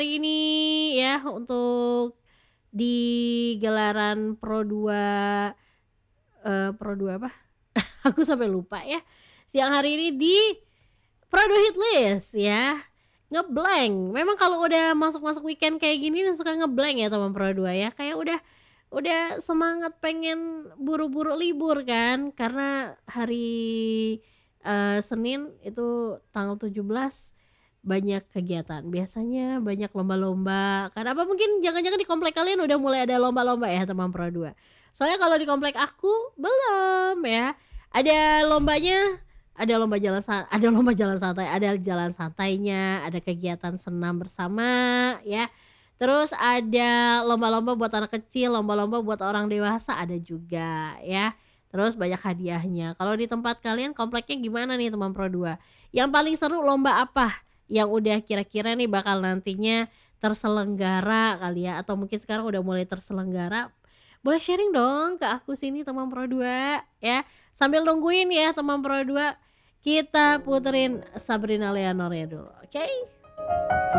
ini ya untuk di gelaran Pro 2 Pro 2 apa? Aku sampai lupa ya. Siang hari ini di Pro 2 Hit List ya. Ngeblank. Memang kalau udah masuk-masuk weekend kayak gini suka ngeblank ya teman Pro 2 ya. Kayak udah semangat pengen buru-buru libur kan karena hari Senin itu tanggal 17 banyak kegiatan. Biasanya banyak lomba-lomba. Karena apa mungkin jangan-jangan di komplek kalian udah mulai ada lomba-lomba ya teman Pro 2. Soalnya kalau di komplek aku belum ya. Ada lombanya, ada lomba jalan santai, ada jalan santainya, ada kegiatan senam bersama ya. Terus ada lomba-lomba buat anak kecil, lomba-lomba buat orang dewasa ada juga ya. Terus banyak hadiahnya. Kalau di tempat kalian kompleknya gimana nih teman Pro 2? Yang paling seru lomba apa? Yang udah kira-kira nih bakal nantinya terselenggara kali ya, atau mungkin sekarang udah mulai terselenggara. Boleh sharing dong ke aku sini teman Pro 2 ya. Sambil nungguin ya teman Pro 2, kita puterin Sabrina Leonor ya dulu. Oke?